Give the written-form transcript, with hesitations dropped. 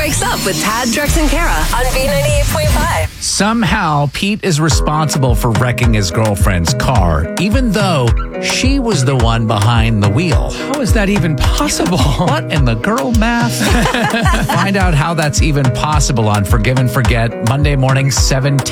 Wakes Up with Tad, Drex, and Kara on B98.5. Somehow, Pete is responsible for wrecking his girlfriend's car, even though she was the one behind the wheel. How is that even possible? What in the girl math? Find out how that's even possible on Forgive and Forget, Monday morning, 7:10.